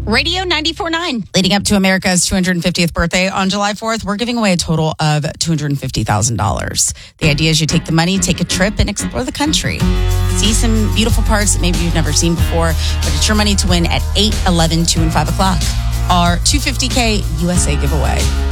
Radio 94.9. Leading up to America's 250th birthday on July 4th, we're giving away a total of $250,000. The idea is you take the money, take a trip, and explore the country. See some beautiful parts that maybe you've never seen before, but it's your money to win at 8, 11, 2, and 5 o'clock. Our $250K USA giveaway.